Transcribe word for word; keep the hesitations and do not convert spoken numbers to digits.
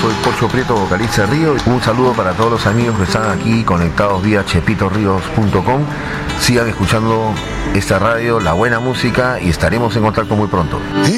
soy Pocho Prieto, vocalista de Río. Un saludo para todos los amigos que están aquí conectados vía chepito ríos punto com. Sigan escuchando esta radio, la buena música, y estaremos en contacto muy pronto.